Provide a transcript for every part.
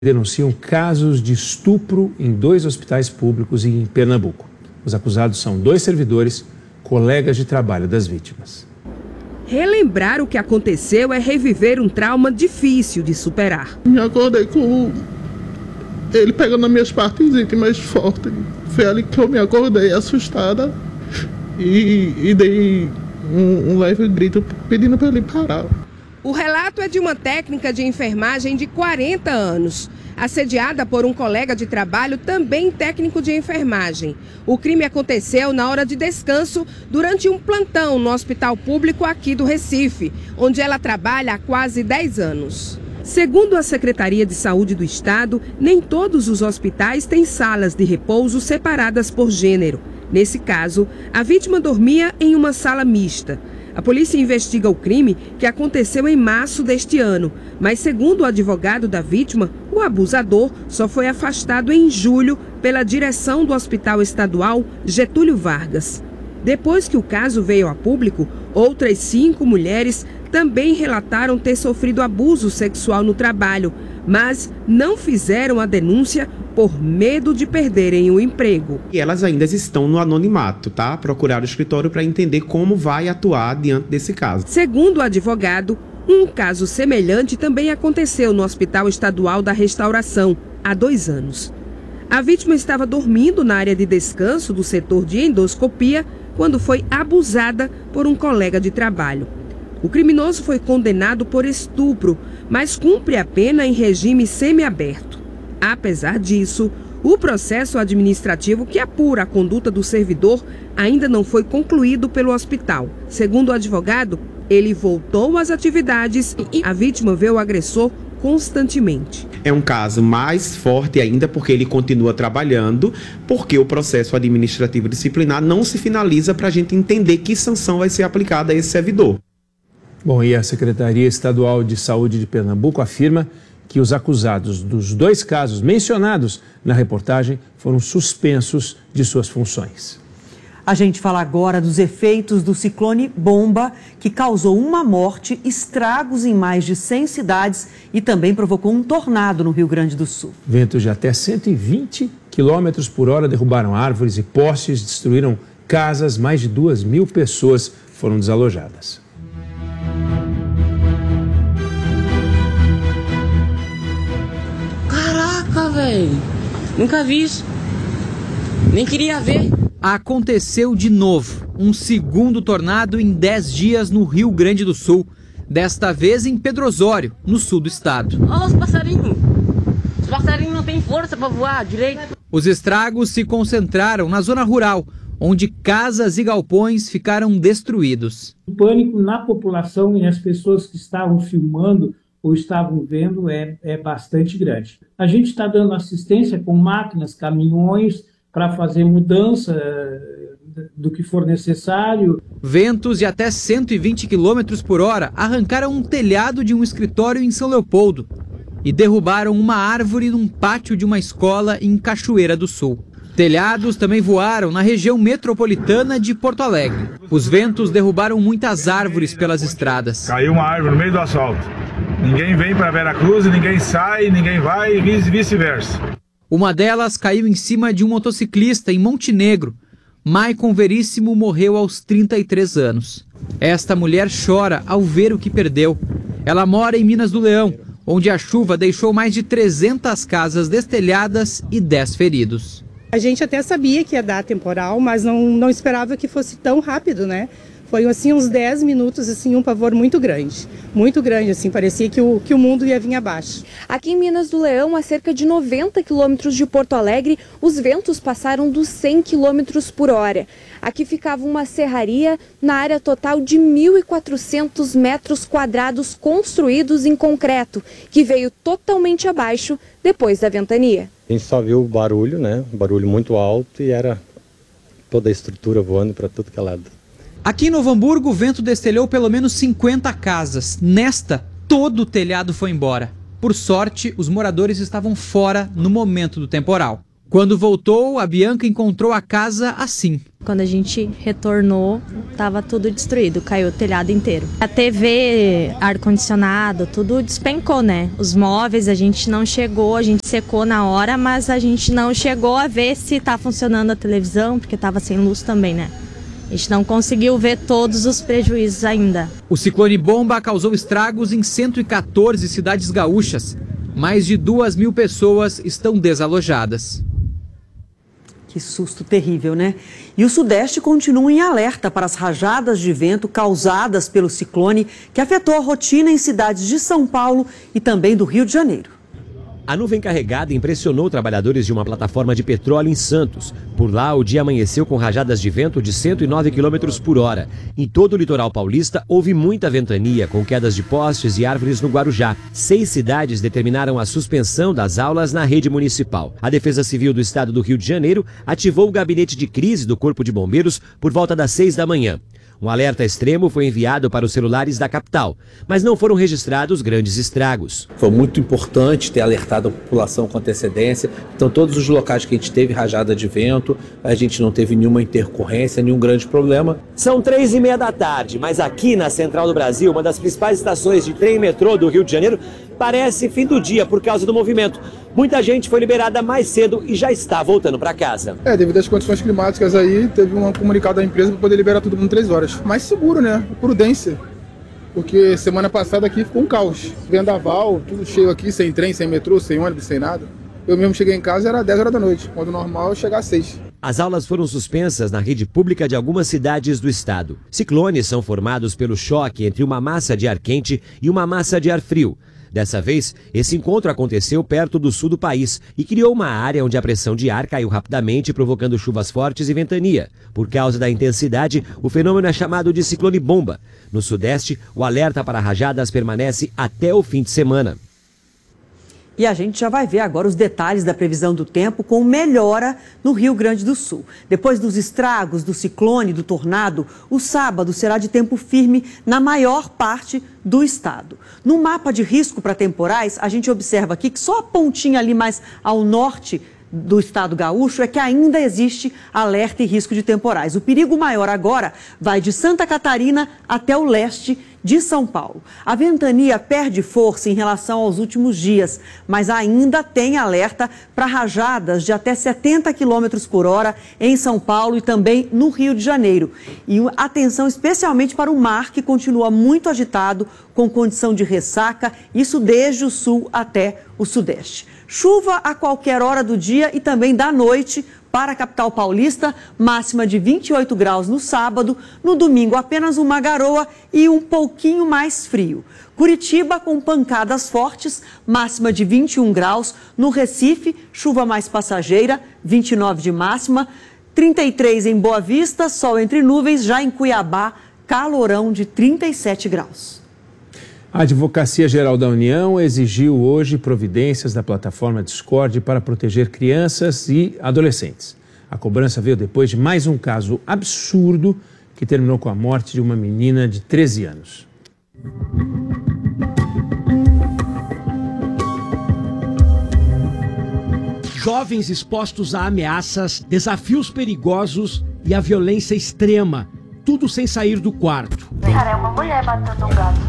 Denunciam casos de estupro em 2 hospitais públicos em Pernambuco. Os acusados são 2 servidores, colegas de trabalho das vítimas. Relembrar o que aconteceu é reviver um trauma difícil de superar. Me acordei com ele pegando as minhas partes íntimas fortes. Foi ali que eu me acordei assustada e dei um leve grito pedindo para ele parar. O relato é de uma técnica de enfermagem de 40 anos, assediada por um colega de trabalho, também técnico de enfermagem. O crime aconteceu na hora de descanso, durante um plantão no hospital público aqui do Recife, onde ela trabalha há quase 10 anos. Segundo a Secretaria de Saúde do Estado, nem todos os hospitais têm salas de repouso separadas por gênero. Nesse caso, a vítima dormia em uma sala mista. A polícia investiga o crime, que aconteceu em março deste ano, mas segundo o advogado da vítima, o abusador só foi afastado em julho pela direção do Hospital Estadual Getúlio Vargas. Depois que o caso veio a público, outras 5 mulheres também relataram ter sofrido abuso sexual no trabalho, mas não fizeram a denúncia por medo de perderem o emprego. E elas ainda estão no anonimato, tá? Procuraram o escritório para entender como vai atuar diante desse caso. Segundo o advogado, um caso semelhante também aconteceu no Hospital Estadual da Restauração, há 2 anos. A vítima estava dormindo na área de descanso do setor de endoscopia quando foi abusada por um colega de trabalho. O criminoso foi condenado por estupro, mas cumpre a pena em regime semiaberto. Apesar disso, o processo administrativo que apura a conduta do servidor ainda não foi concluído pelo hospital. Segundo o advogado, ele voltou às atividades e a vítima vê o agressor constantemente. É um caso mais forte ainda porque ele continua trabalhando, porque o processo administrativo disciplinar não se finaliza para a gente entender que sanção vai ser aplicada a esse servidor. Bom, e a Secretaria Estadual de Saúde de Pernambuco afirma que os acusados dos 2 casos mencionados na reportagem foram suspensos de suas funções. A gente fala agora dos efeitos do ciclone Bomba, que causou uma morte, estragos em mais de 100 cidades e também provocou um tornado no Rio Grande do Sul. Ventos de até 120 km por hora derrubaram árvores e postes, destruíram casas, mais de 2.000 pessoas foram desalojadas. Caraca, velho, nunca vi isso, nem queria ver. Aconteceu de novo, um segundo tornado em 10 dias no Rio Grande do Sul, desta vez em Pedro Osório, no sul do estado. Olha os passarinhos não têm força para voar direito. Os estragos se concentraram na zona rural, onde casas e galpões ficaram destruídos. O pânico na população e nas pessoas que estavam filmando ou estavam vendo é bastante grande. A gente está dando assistência com máquinas, caminhões, para fazer mudança do que for necessário. Ventos de até 120 km por hora arrancaram um telhado de um escritório em São Leopoldo e derrubaram uma árvore num pátio de uma escola em Cachoeira do Sul. Telhados também voaram na região metropolitana de Porto Alegre. Os ventos derrubaram muitas árvores pelas estradas. Caiu uma árvore no meio do asfalto. Ninguém vem para Veracruz, ninguém sai, ninguém vai e vice-versa. Uma delas caiu em cima de um motociclista em Montenegro. Maicon Veríssimo morreu aos 33 anos. Esta mulher chora ao ver o que perdeu. Ela mora em Minas do Leão, onde a chuva deixou mais de 300 casas destelhadas e 10 feridos. A gente até sabia que ia dar temporal, mas não esperava que fosse tão rápido, né? Foi assim uns 10 minutos, assim, um pavor muito grande, assim, parecia que o mundo ia vir abaixo. Aqui em Minas do Leão, a cerca de 90 quilômetros de Porto Alegre, os ventos passaram dos 100 quilômetros por hora. Aqui ficava uma serraria na área total de 1.400 metros quadrados construídos em concreto, que veio totalmente abaixo depois da ventania. A gente só viu o barulho, né? Um barulho muito alto e era toda a estrutura voando para tudo que é lado. Aqui em Novo Hamburgo, o vento destelhou pelo menos 50 casas. Nesta, todo o telhado foi embora. Por sorte, os moradores estavam fora no momento do temporal. Quando voltou, a Bianca encontrou a casa assim. Quando a gente retornou, estava tudo destruído, caiu o telhado inteiro. A TV, ar-condicionado, tudo despencou, né? Os móveis a gente não chegou, a gente secou na hora, mas a gente não chegou a ver se tá funcionando a televisão, porque estava sem luz também, né? A gente não conseguiu ver todos os prejuízos ainda. O ciclone bomba causou estragos em 114 cidades gaúchas. Mais de 2.000 pessoas estão desalojadas. Que susto terrível, né? E o Sudeste continua em alerta para as rajadas de vento causadas pelo ciclone que afetou a rotina em cidades de São Paulo e também do Rio de Janeiro. A nuvem carregada impressionou trabalhadores de uma plataforma de petróleo em Santos. Por lá, o dia amanheceu com rajadas de vento de 109 km por hora. Em todo o litoral paulista, houve muita ventania, com quedas de postes e árvores no Guarujá. 6 cidades determinaram a suspensão das aulas na rede municipal. A Defesa Civil do Estado do Rio de Janeiro ativou o gabinete de crise do Corpo de Bombeiros por volta das 6 da manhã. Um alerta extremo foi enviado para os celulares da capital, mas não foram registrados grandes estragos. Foi muito importante ter alertado a população com antecedência. Então, todos os locais que a gente teve rajada de vento, a gente não teve nenhuma intercorrência, nenhum grande problema. São 3h30 da tarde, mas aqui na Central do Brasil, uma das principais estações de trem e metrô do Rio de Janeiro, parece fim do dia por causa do movimento. Muita gente foi liberada mais cedo e já está voltando para casa. Devido às condições climáticas aí, teve um comunicado da empresa para poder liberar todo mundo em 3 horas. Mais seguro, né? Prudência. Porque semana passada aqui ficou um caos. Vendaval, tudo cheio aqui, sem trem, sem metrô, sem ônibus, sem nada. Eu mesmo cheguei em casa, era 10 horas da noite, quando o normal é chegar às 6. As aulas foram suspensas na rede pública de algumas cidades do estado. Ciclones são formados pelo choque entre uma massa de ar quente e uma massa de ar frio. Dessa vez, esse encontro aconteceu perto do sul do país e criou uma área onde a pressão de ar caiu rapidamente, provocando chuvas fortes e ventania. Por causa da intensidade, o fenômeno é chamado de ciclone bomba. No Sudeste, o alerta para rajadas permanece até o fim de semana. E a gente já vai ver agora os detalhes da previsão do tempo com melhora no Rio Grande do Sul. Depois dos estragos do ciclone e do tornado, o sábado será de tempo firme na maior parte do estado. No mapa de risco para temporais, a gente observa aqui que só a pontinha ali mais ao norte do estado gaúcho é que ainda existe alerta e risco de temporais. O perigo maior agora vai de Santa Catarina até o leste de São Paulo. A ventania perde força em relação aos últimos dias, mas ainda tem alerta para rajadas de até 70 km por hora em São Paulo e também no Rio de Janeiro. E atenção especialmente para o mar, que continua muito agitado, com condição de ressaca, isso desde o sul até o sudeste. Chuva a qualquer hora do dia e também da noite para a capital paulista, máxima de 28 graus no sábado, no domingo apenas uma garoa e um pouquinho mais frio. Curitiba com pancadas fortes, máxima de 21 graus, no Recife, chuva mais passageira, 29 de máxima, 33 em Boa Vista, sol entre nuvens, já em Cuiabá, calorão de 37 graus. A Advocacia Geral da União exigiu hoje providências da plataforma Discord para proteger crianças e adolescentes. A cobrança veio depois de mais um caso absurdo que terminou com a morte de uma menina de 13 anos. Jovens expostos a ameaças, desafios perigosos e a violência extrema, tudo sem sair do quarto. Cara, é uma mulher batendo um gato.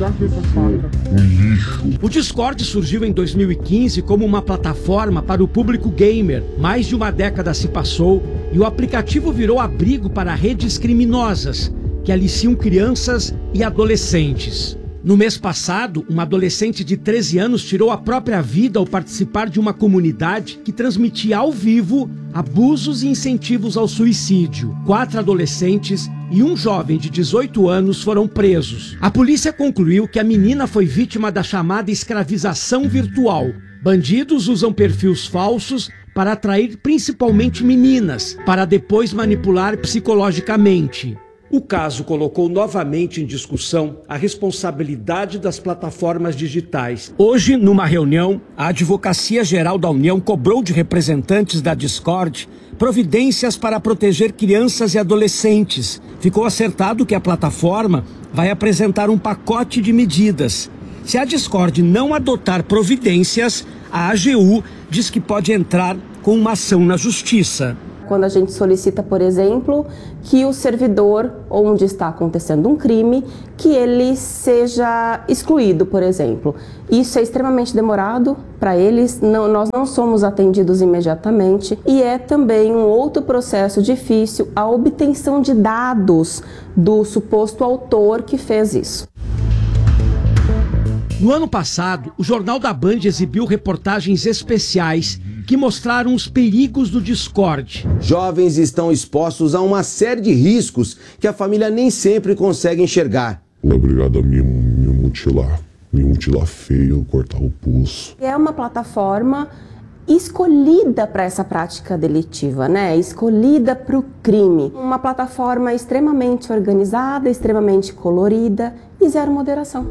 O Discord surgiu em 2015 como uma plataforma para o público gamer. Mais de uma década se passou e o aplicativo virou abrigo para redes criminosas que aliciam crianças e adolescentes. No mês passado, uma adolescente de 13 anos tirou a própria vida ao participar de uma comunidade que transmitia ao vivo abusos e incentivos ao suicídio. 4 adolescentes e um jovem de 18 anos foram presos. A polícia concluiu que a menina foi vítima da chamada escravização virtual. Bandidos usam perfis falsos para atrair principalmente meninas, para depois manipular psicologicamente. O caso colocou novamente em discussão a responsabilidade das plataformas digitais. Hoje, numa reunião, a Advocacia Geral da União cobrou de representantes da Discord providências para proteger crianças e adolescentes. Ficou acertado que a plataforma vai apresentar um pacote de medidas. Se a Discord não adotar providências, a AGU diz que pode entrar com uma ação na justiça. Quando a gente solicita, por exemplo, que o servidor onde está acontecendo um crime, que ele seja excluído, por exemplo. Isso é extremamente demorado para eles, nós não somos atendidos imediatamente e é também um outro processo difícil a obtenção de dados do suposto autor que fez isso. No ano passado, o Jornal da Band exibiu reportagens especiais que mostraram os perigos do Discord. Jovens estão expostos a uma série de riscos que a família nem sempre consegue enxergar. Ela é obrigada a me mutilar feio, cortar o pulso. É uma plataforma escolhida para essa prática delitiva, né? Escolhida para o crime. Uma plataforma extremamente organizada, extremamente colorida e zero moderação.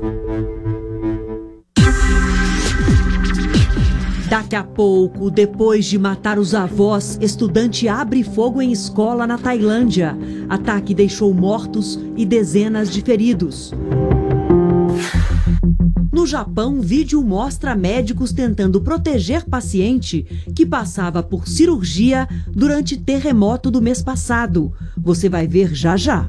Daqui a pouco, depois de matar os avós, estudante abre fogo em escola na Tailândia. Ataque deixou mortos e dezenas de feridos. No Japão, vídeo mostra médicos tentando proteger paciente que passava por cirurgia durante terremoto do mês passado. Você vai ver já já.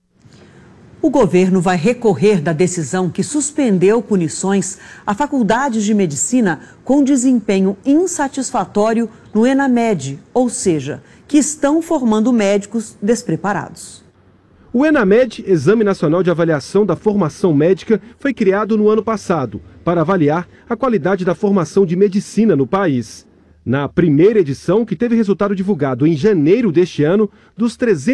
O governo vai recorrer da decisão que suspendeu punições a faculdades de medicina com desempenho insatisfatório no ENAMED, ou seja, que estão formando médicos despreparados. O ENAMED, Exame Nacional de Avaliação da Formação Médica, foi criado no ano passado para avaliar a qualidade da formação de medicina no país. Na primeira edição, que teve resultado divulgado em janeiro deste ano, dos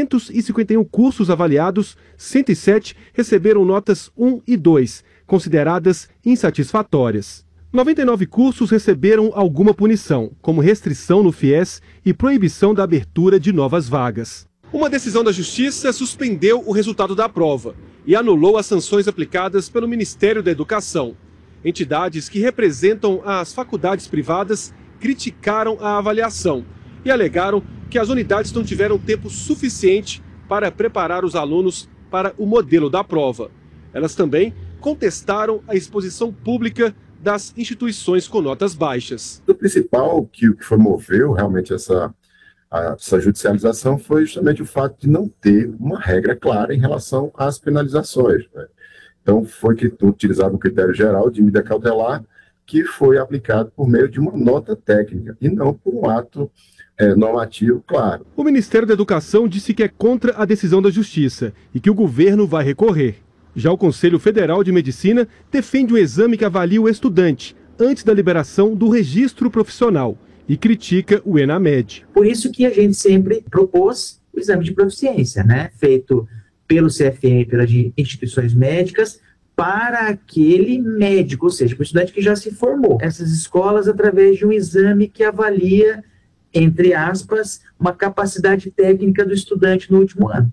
351 cursos avaliados, 107 receberam notas 1 e 2, consideradas insatisfatórias. 99 cursos receberam alguma punição, como restrição no FIES e proibição da abertura de novas vagas. Uma decisão da Justiça suspendeu o resultado da prova e anulou as sanções aplicadas pelo Ministério da Educação. Entidades que representam as faculdades privadas criticaram a avaliação e alegaram que as unidades não tiveram tempo suficiente para preparar os alunos para o modelo da prova. Elas também contestaram a exposição pública das instituições com notas baixas. O principal que moveu realmente essa judicialização foi justamente o fato de não ter uma regra clara em relação às penalizações, né? Então foi utilizado um critério geral de medida cautelar que foi aplicado por meio de uma nota técnica e não por um ato normativo, claro. O Ministério da Educação disse que é contra a decisão da Justiça e que o governo vai recorrer. Já o Conselho Federal de Medicina defende um exame que avalia o estudante antes da liberação do registro profissional e critica o ENAMED. Por isso que a gente sempre propôs o exame de proficiência, né? Feito pelo CFM e pelas instituições médicas, para aquele médico, ou seja, para o estudante que já se formou. Essas escolas, através de um exame que avalia, entre aspas, uma capacidade técnica do estudante no último ano.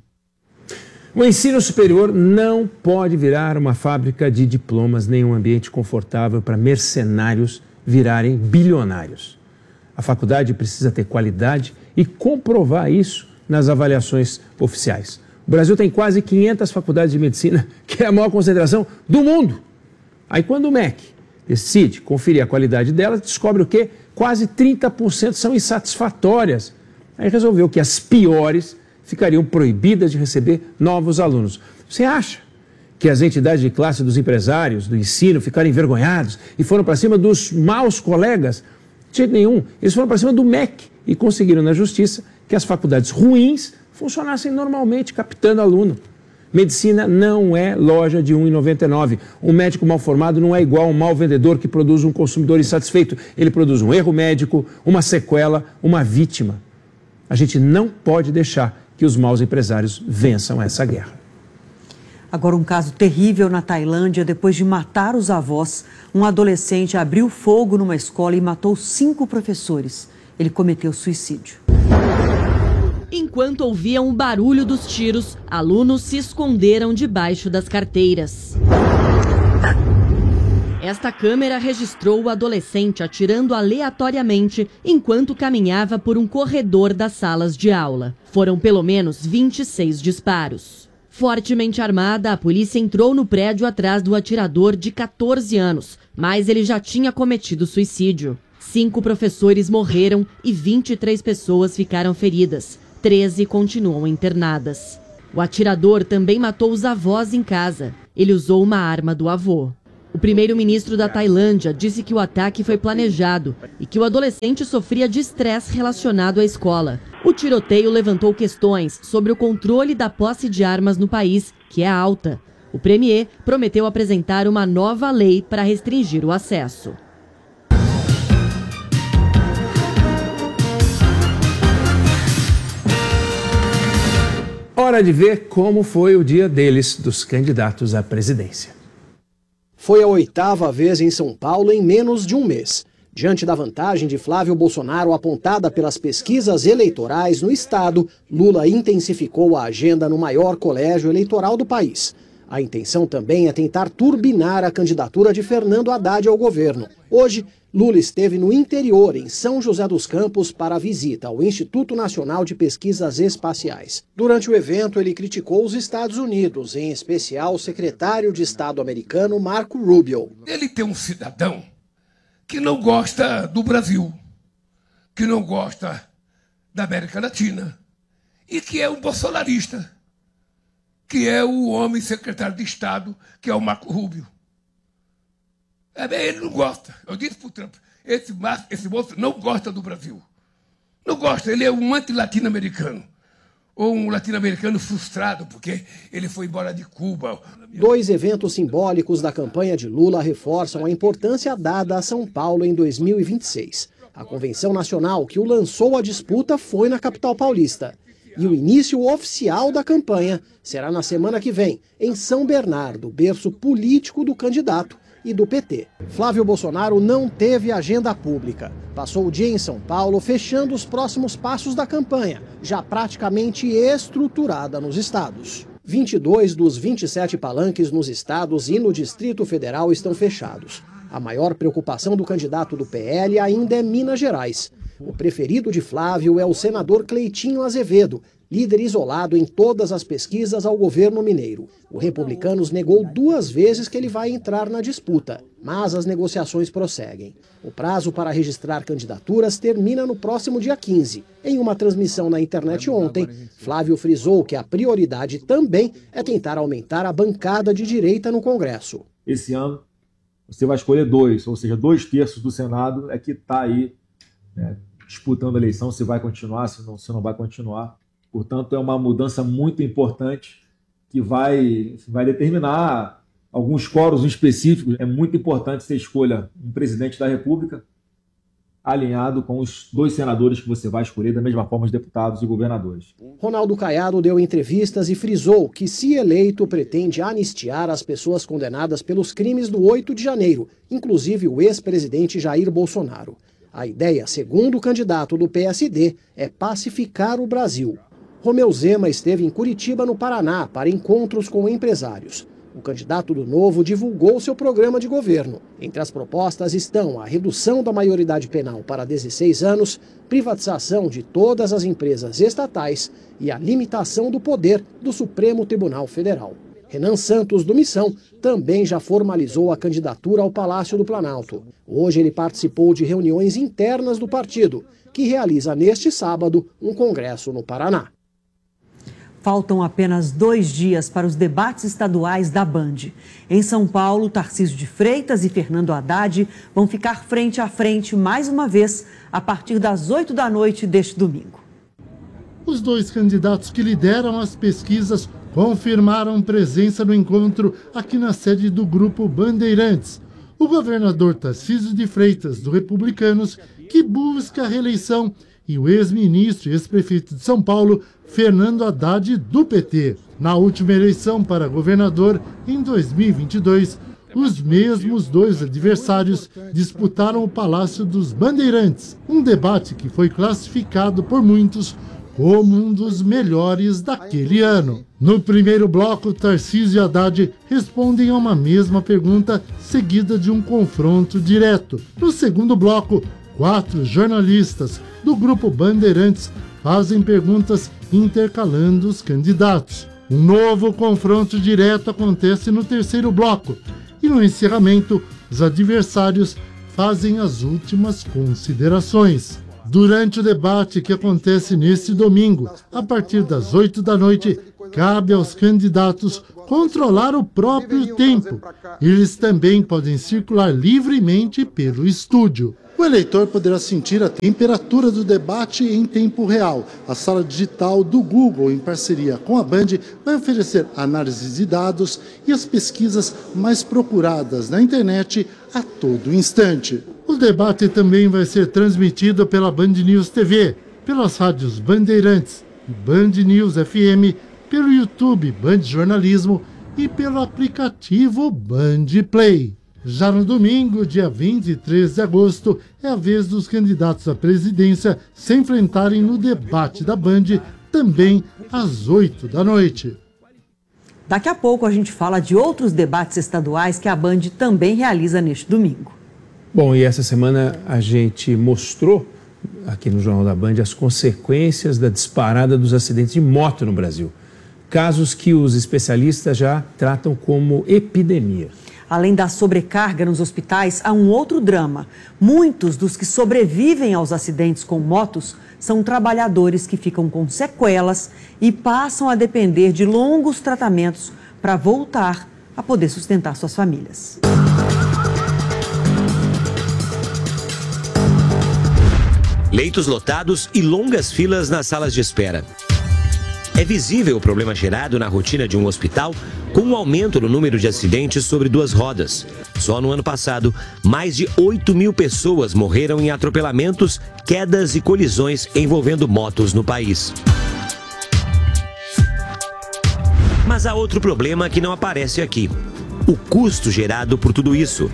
O ensino superior não pode virar uma fábrica de diplomas, nem um ambiente confortável para mercenários virarem bilionários. A faculdade precisa ter qualidade e comprovar isso nas avaliações oficiais. O Brasil tem quase 500 faculdades de medicina, que é a maior concentração do mundo. Aí quando o MEC decide conferir a qualidade delas, descobre o quê? Quase 30% são insatisfatórias. Aí resolveu que as piores ficariam proibidas de receber novos alunos. Você acha que as entidades de classe dos empresários, do ensino, ficaram envergonhados e foram para cima dos maus colegas? De jeito nenhum. Eles foram para cima do MEC e conseguiram na justiça que as faculdades ruins funcionassem normalmente, captando aluno. Medicina não é loja de R$ 1,99. Um médico mal formado não é igual a um mau vendedor que produz um consumidor insatisfeito. Ele produz um erro médico, uma sequela, uma vítima. A gente não pode deixar que os maus empresários vençam essa guerra. Agora, um caso terrível na Tailândia. Depois de matar os avós, um adolescente abriu fogo numa escola e matou 5 professores. Ele cometeu suicídio. Enquanto ouviam o barulho dos tiros, alunos se esconderam debaixo das carteiras. Esta câmera registrou o adolescente atirando aleatoriamente enquanto caminhava por um corredor das salas de aula. Foram pelo menos 26 disparos. Fortemente armada, a polícia entrou no prédio atrás do atirador de 14 anos, mas ele já tinha cometido suicídio. 5 professores morreram e 23 pessoas ficaram feridas. 13 continuam internadas. O atirador também matou os avós em casa. Ele usou uma arma do avô. O primeiro-ministro da Tailândia disse que o ataque foi planejado e que o adolescente sofria de estresse relacionado à escola. O tiroteio levantou questões sobre o controle da posse de armas no país, que é alta. O premier prometeu apresentar uma nova lei para restringir o acesso. Hora de ver como foi o dia deles, dos candidatos à presidência. Foi a 8ª vez em São Paulo em menos de um mês. Diante da vantagem de Flávio Bolsonaro apontada pelas pesquisas eleitorais no estado, Lula intensificou a agenda no maior colégio eleitoral do país. A intenção também é tentar turbinar a candidatura de Fernando Haddad ao governo. Hoje, Lula esteve no interior, em São José dos Campos, para a visita ao Instituto Nacional de Pesquisas Espaciais. Durante o evento, ele criticou os Estados Unidos, em especial o secretário de Estado americano Marco Rubio. Ele tem um cidadão que não gosta do Brasil, que não gosta da América Latina e que é um bolsonarista, que é o homem secretário de Estado, que é o Marco Rubio. Ele não gosta. Eu disse para o Trump, esse moço não gosta do Brasil. Não gosta, ele é um anti-latino-americano. Ou um latino-americano frustrado, porque ele foi embora de Cuba. 2 eventos simbólicos da campanha de Lula reforçam a importância dada a São Paulo em 2026. A convenção nacional que o lançou à disputa foi na capital paulista. E o início oficial da campanha será na semana que vem, em São Bernardo, berço político do candidato e do PT. Flávio Bolsonaro não teve agenda pública. Passou o dia em São Paulo fechando os próximos passos da campanha, já praticamente estruturada nos estados. 22 dos 27 palanques nos estados e no Distrito Federal estão fechados. A maior preocupação do candidato do PL ainda é Minas Gerais. O preferido de Flávio é o senador Cleitinho Azevedo, líder isolado em todas as pesquisas ao governo mineiro. O Republicanos negou 2 vezes que ele vai entrar na disputa, mas as negociações prosseguem. O prazo para registrar candidaturas termina no próximo dia 15. Em uma transmissão na internet ontem, Flávio frisou que a prioridade também é tentar aumentar a bancada de direita no Congresso. Esse ano você vai escolher 2, ou seja, 2/3 do Senado é que está aí, né, disputando a eleição, se vai continuar, se não vai continuar. Portanto, é uma mudança muito importante que vai determinar alguns quóruns específicos. É muito importante que você escolha um presidente da República alinhado com os 2 senadores que você vai escolher, da mesma forma os deputados e governadores. Ronaldo Caiado deu entrevistas e frisou que, se eleito, pretende anistiar as pessoas condenadas pelos crimes do 8 de janeiro, inclusive o ex-presidente Jair Bolsonaro. A ideia, segundo o candidato do PSD, é pacificar o Brasil. Romeu Zema esteve em Curitiba, no Paraná, para encontros com empresários. O candidato do Novo divulgou seu programa de governo. Entre as propostas estão a redução da maioridade penal para 16 anos, privatização de todas as empresas estatais e a limitação do poder do Supremo Tribunal Federal. Renan Santos, do Missão, também já formalizou a candidatura ao Palácio do Planalto. Hoje ele participou de reuniões internas do partido, que realiza neste sábado um congresso no Paraná. Faltam apenas 2 dias para os debates estaduais da Band. Em São Paulo, Tarcísio de Freitas e Fernando Haddad vão ficar frente a frente mais uma vez a partir das 8 da noite deste domingo. Os 2 candidatos que lideram as pesquisas confirmaram presença no encontro aqui na sede do Grupo Bandeirantes. O governador Tarcísio de Freitas, do Republicanos, que busca a reeleição, e o ex-ministro e ex-prefeito de São Paulo, Fernando Haddad, do PT. Na última eleição para governador, em 2022, os mesmos 2 adversários disputaram o Palácio dos Bandeirantes, um debate que foi classificado por muitos como um dos melhores daquele ano. No primeiro bloco, Tarcísio e Haddad respondem a uma mesma pergunta, seguida de um confronto direto. No segundo bloco, 4 jornalistas do Grupo Bandeirantes fazem perguntas intercalando os candidatos. Um novo confronto direto acontece no terceiro bloco e no encerramento, os adversários fazem as últimas considerações. Durante o debate que acontece neste domingo, a partir das 8 da noite, cabe aos candidatos controlar o próprio tempo. Eles também podem circular livremente pelo estúdio. O eleitor poderá sentir a temperatura do debate em tempo real. A sala digital do Google, em parceria com a Band, vai oferecer análises de dados e as pesquisas mais procuradas na internet a todo instante. O debate também vai ser transmitido pela Band News TV, pelas rádios Bandeirantes, Band News FM, pelo YouTube Band Jornalismo e pelo aplicativo Band Play. Já no domingo, dia 23 de agosto, é a vez dos candidatos à presidência se enfrentarem no debate da Band, também às 8 da noite. Daqui a pouco a gente fala de outros debates estaduais que a Band também realiza neste domingo. Bom, e essa semana a gente mostrou aqui no Jornal da Band as consequências da disparada dos acidentes de moto no Brasil. Casos que os especialistas já tratam como epidemia. Além da sobrecarga nos hospitais, há um outro drama. Muitos dos que sobrevivem aos acidentes com motos são trabalhadores que ficam com sequelas e passam a depender de longos tratamentos para voltar a poder sustentar suas famílias. Leitos lotados e longas filas nas salas de espera. É visível o problema gerado na rotina de um hospital com um aumento no número de acidentes sobre duas rodas. Só no ano passado, mais de 8 mil pessoas morreram em atropelamentos, quedas e colisões envolvendo motos no país. Mas há outro problema que não aparece aqui: o custo gerado por tudo isso.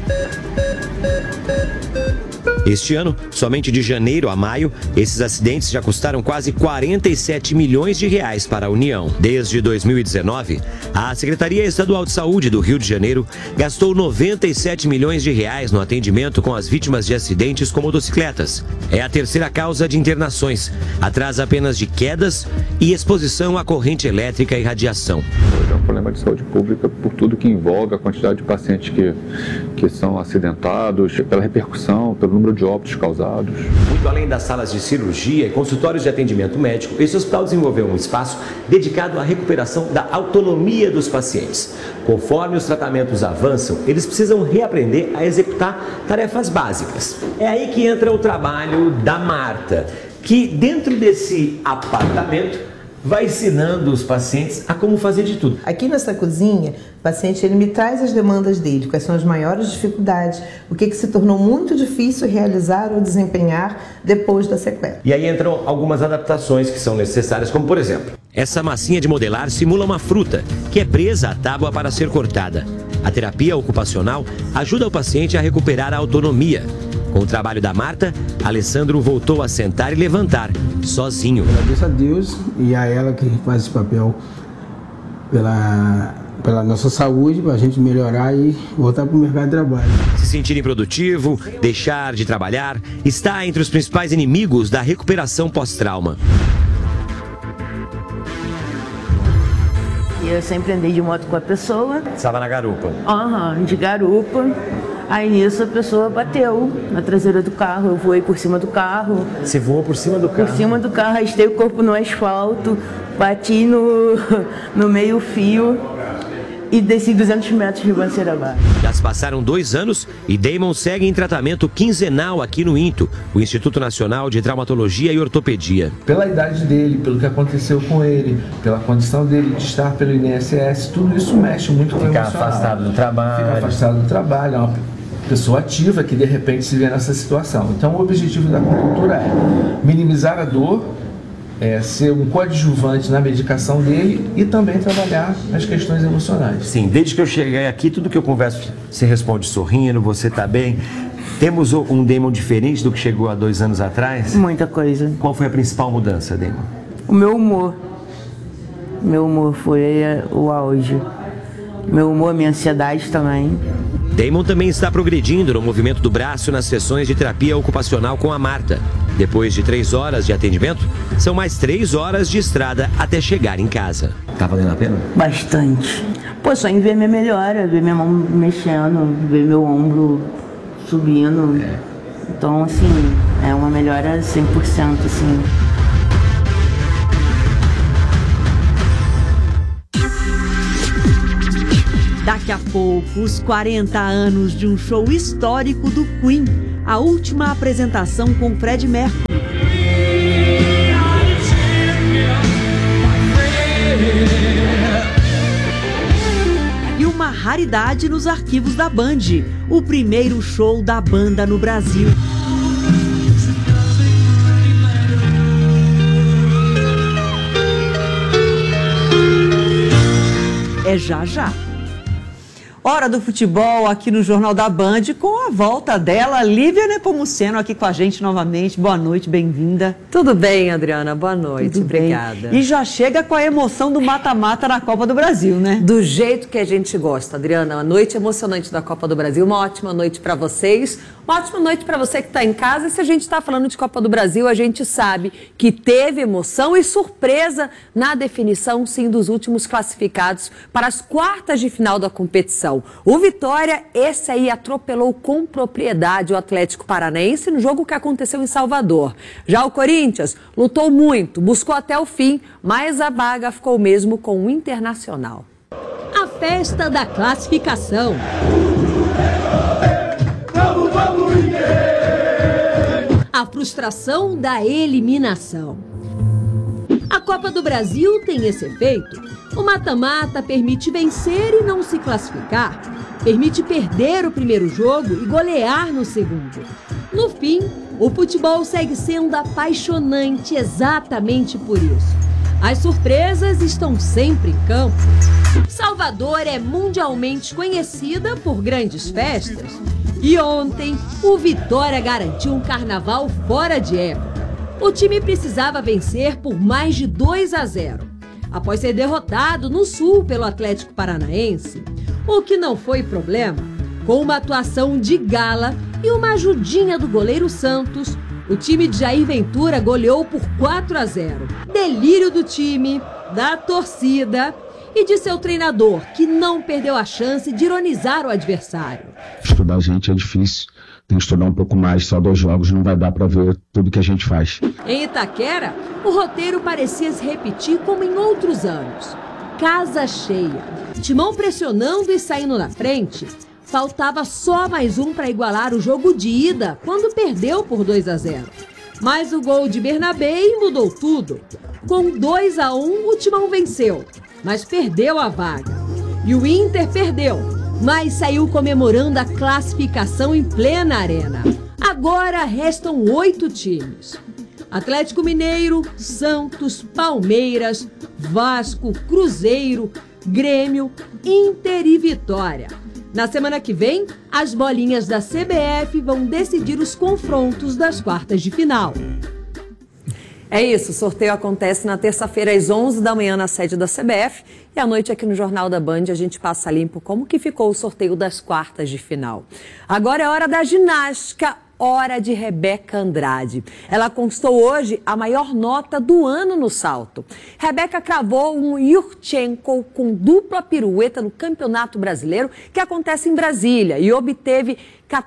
Este ano, somente de janeiro a maio, esses acidentes já custaram quase 47 milhões de reais para a União. Desde 2019, a Secretaria Estadual de Saúde do Rio de Janeiro gastou 97 milhões de reais no atendimento com as vítimas de acidentes com motocicletas. É a terceira causa de internações, atrás apenas de quedas e exposição à corrente elétrica e radiação. É um problema de saúde pública por tudo que envolve a quantidade de pacientes que são acidentados, pela repercussão, pelo número de óbitos causados. Muito além das salas de cirurgia e consultórios de atendimento médico, esse hospital desenvolveu um espaço dedicado à recuperação da autonomia dos pacientes. Conforme os tratamentos avançam, eles precisam reaprender a executar tarefas básicas. É aí que entra o trabalho da Marta, que dentro desse apartamento vai ensinando os pacientes a como fazer de tudo. Aqui nessa cozinha, o paciente ele me traz as demandas dele, quais são as maiores dificuldades, o que se tornou muito difícil realizar ou desempenhar depois da sequela. E aí entram algumas adaptações que são necessárias, como por exemplo, essa massinha de modelar simula uma fruta que é presa à tábua para ser cortada. A terapia ocupacional ajuda o paciente a recuperar a autonomia. Com o trabalho da Marta, Alessandro voltou a sentar e levantar, sozinho. Agradeço a Deus e a ela que faz esse papel pela nossa saúde, para a gente melhorar e voltar para o mercado de trabalho. Se sentir improdutivo, deixar de trabalhar, está entre os principais inimigos da recuperação pós-trauma. Eu sempre andei de moto com a pessoa. Estava na garupa? De garupa. Aí nisso a pessoa bateu na traseira do carro, eu voei por cima do carro. Você voou por cima do carro? Por cima do carro, arrastei o corpo no asfalto, bati no meio fio e desci 200 metros de ribanceira abaixo. Já se passaram 2 anos e Damon segue em tratamento quinzenal aqui no INTO, o Instituto Nacional de Traumatologia e Ortopedia. Pela idade dele, pelo que aconteceu com ele, pela condição dele de estar pelo INSS, tudo isso mexe muito com o emocional. Ficar afastado do trabalho. Ficar afastado do trabalho, é uma pessoa ativa que de repente se vê nessa situação. Então o objetivo da acupuntura é minimizar a dor, ser um coadjuvante na medicação dele e também trabalhar as questões emocionais. Sim, desde que eu cheguei aqui, tudo que eu converso, você responde sorrindo, você tá bem. Temos um Damon diferente do que chegou há 2 anos atrás? Muita coisa. Qual foi a principal mudança, Damon? O meu humor. Meu humor foi o auge. Meu humor, minha ansiedade também. Damon também está progredindo no movimento do braço nas sessões de terapia ocupacional com a Marta. Depois de 3 horas de atendimento, são mais 3 horas de estrada até chegar em casa. Tá valendo a pena? Bastante. Só em ver minha melhora, ver minha mão mexendo, ver meu ombro subindo. Então, assim, é uma melhora 100%, assim. Daqui a pouco, os 40 anos de um show histórico do Queen. A última apresentação com Freddie Mercury. E uma raridade nos arquivos da Band. O primeiro show da banda no Brasil. É já. Hora do futebol aqui no Jornal da Band, com a volta dela, Lívia Nepomuceno, aqui com a gente novamente. Boa noite, bem-vinda. Tudo bem, Adriana? Boa noite, Tudo obrigada. Bem. E já chega com a emoção do mata-mata na Copa do Brasil, né? Do jeito que a gente gosta, Adriana. Uma noite emocionante da Copa do Brasil, uma ótima noite para vocês, uma ótima noite para você que está em casa. E se a gente está falando de Copa do Brasil, a gente sabe que teve emoção e surpresa na definição, sim, dos últimos classificados para as quartas de final da competição. O Vitória, esse aí, atropelou com propriedade o Atlético Paranaense no jogo que aconteceu em Salvador. Já o Corinthians lutou muito, buscou até o fim, mas a vaga ficou mesmo com o Internacional. A festa da classificação. A frustração da eliminação. A Copa do Brasil tem esse efeito. O mata-mata permite vencer e não se classificar. Permite perder o primeiro jogo e golear no segundo. No fim, o futebol segue sendo apaixonante exatamente por isso. As surpresas estão sempre em campo. Salvador é mundialmente conhecida por grandes festas. E ontem, o Vitória garantiu um carnaval fora de época. O time precisava vencer por mais de 2-0, após ser derrotado no Sul pelo Atlético Paranaense. O que não foi problema, com uma atuação de gala e uma ajudinha do goleiro Santos, o time de Jair Ventura goleou por 4-0. Delírio do time, da torcida e de seu treinador, que não perdeu a chance de ironizar o adversário. Estudar a gente é difícil. Tem que estudar um pouco mais, só 2 jogos não vai dar para ver tudo que a gente faz. Em Itaquera, o roteiro parecia se repetir como em outros anos. Casa cheia, Timão pressionando e saindo na frente. Faltava só mais um para igualar o jogo de ida, quando perdeu por 2-0. Mas o gol de Bernabé mudou tudo. Com 2-1, o Timão venceu, mas perdeu a vaga. E o Inter perdeu, mas saiu comemorando a classificação em plena arena. Agora restam 8 times. Atlético Mineiro, Santos, Palmeiras, Vasco, Cruzeiro, Grêmio, Inter e Vitória. Na semana que vem, as bolinhas da CBF vão decidir os confrontos das quartas de final. É isso, o sorteio acontece na terça-feira às 11 da manhã na sede da CBF e à noite aqui no Jornal da Band a gente passa limpo como que ficou o sorteio das quartas de final. Agora é hora da ginástica, hora de Rebeca Andrade. Ela conquistou hoje a maior nota do ano no salto. Rebeca cravou um Yurchenko com dupla pirueta no Campeonato Brasileiro que acontece em Brasília e obteve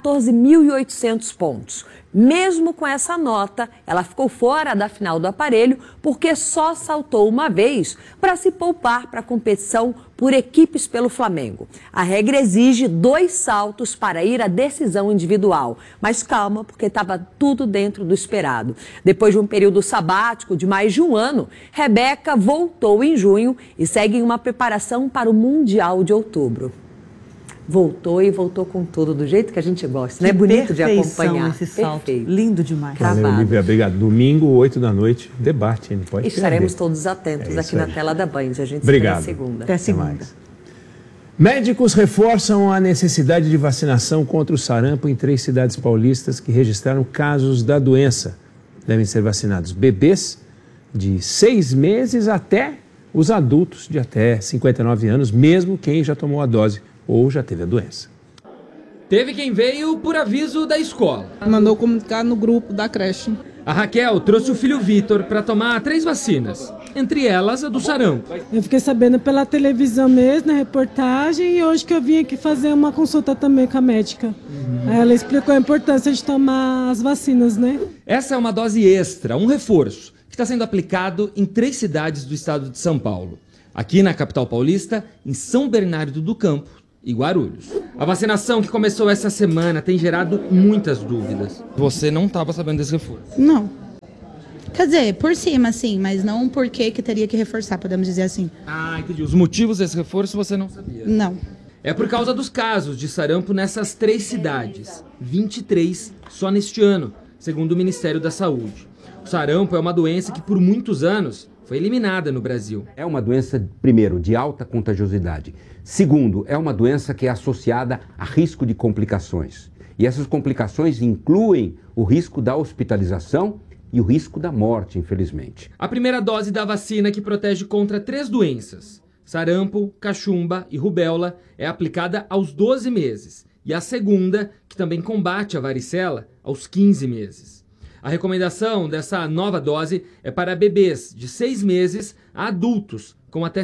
14.800 pontos. Mesmo com essa nota, ela ficou fora da final do aparelho porque só saltou uma vez para se poupar para a competição por equipes pelo Flamengo. A regra exige 2 saltos para ir à decisão individual. Mas calma, porque estava tudo dentro do esperado. Depois de um período sabático de mais de um ano, Rebeca voltou em junho e segue em uma preparação para o Mundial de outubro. Voltou e voltou com tudo, do jeito que a gente gosta, né? Bonito de acompanhar. Esse salto. Perfeito. Lindo demais. Valeu, Lívia, obrigado. Domingo, 8 da noite, debate, hein? Pode Estaremos todos atentos aqui na tela da Band. A gente obrigado. se vê na segunda. Até segunda. Médicos reforçam a necessidade de vacinação contra o sarampo em 3 cidades paulistas que registraram casos da doença. Devem ser vacinados bebês de 6 meses até os adultos de até 59 anos, mesmo quem já tomou a dose ou já teve a doença. Teve quem veio por aviso da escola. Mandou comunicar no grupo da creche. A Raquel trouxe o filho Vitor para tomar 3 vacinas. entre elas a do sarampo. Eu fiquei sabendo pela televisão mesmo, na reportagem, e hoje que eu vim aqui fazer uma consulta também com a médica. Aí ela explicou a importância de tomar as vacinas, né? Essa é uma dose extra, um reforço, que está sendo aplicado em 3 cidades do estado de São Paulo. Aqui na capital paulista, em São Bernardo do Campo e Guarulhos. A vacinação que começou essa semana tem gerado muitas dúvidas. Você não estava sabendo desse reforço? Não. Quer dizer, por cima, sim, mas não por que teria que reforçar, podemos dizer assim. Ah, entendi. Os motivos desse reforço você não sabia? Não. É por causa dos casos de sarampo nessas 3 cidades. 23 só neste ano, segundo o Ministério da Saúde. O sarampo é uma doença que por muitos anos foi eliminada no Brasil. É uma doença, primeiro, de alta contagiosidade. Segundo, é uma doença que é associada a risco de complicações. E essas complicações incluem o risco da hospitalização e o risco da morte, infelizmente. A primeira dose da vacina que protege contra 3 doenças, sarampo, cachumba e rubéola, é aplicada aos 12 meses. E a segunda, que também combate a varicela, aos 15 meses. A recomendação dessa nova dose é para bebês de 6 meses a adultos com até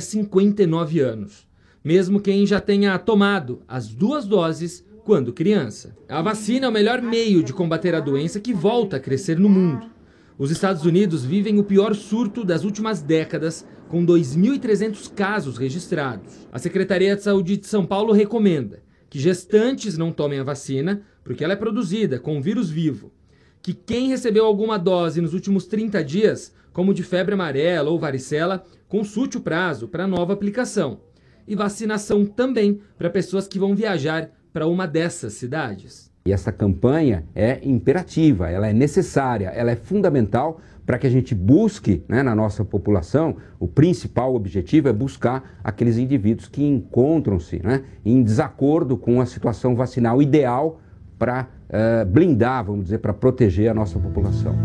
59 anos, mesmo quem já tenha tomado as 2 doses quando criança. A vacina é o melhor meio de combater a doença que volta a crescer no mundo. Os Estados Unidos vivem o pior surto das últimas décadas, com 2.300 casos registrados. A Secretaria de Saúde de São Paulo recomenda que gestantes não tomem a vacina, porque ela é produzida com o vírus vivo. Que quem recebeu alguma dose nos últimos 30 dias, como de febre amarela ou varicela, consulte o prazo para nova aplicação. E vacinação também para pessoas que vão viajar para uma dessas cidades. E essa campanha é imperativa, ela é necessária, ela é fundamental para que a gente busque, né, na nossa população, o principal objetivo é buscar aqueles indivíduos que encontram-se, né, em desacordo com a situação vacinal ideal para blindar, vamos dizer, para proteger a nossa população.